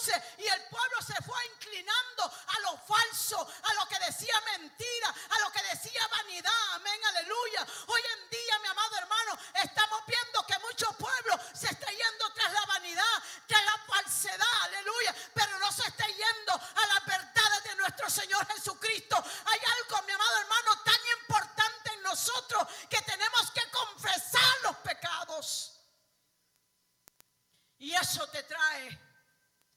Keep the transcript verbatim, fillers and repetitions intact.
Y el pueblo se fue inclinando a lo falso, a lo que decía mentira, a lo que decía vanidad. Amén, aleluya. Hoy en día, mi amado hermano, estamos viendo que muchos pueblos se están yendo tras la vanidad, tras la falsedad, aleluya, pero no se está yendo a las verdades de nuestro Señor Jesucristo. Hay algo, mi amado hermano, tan importante en nosotros que tenemos que confesar los pecados. Y eso te trae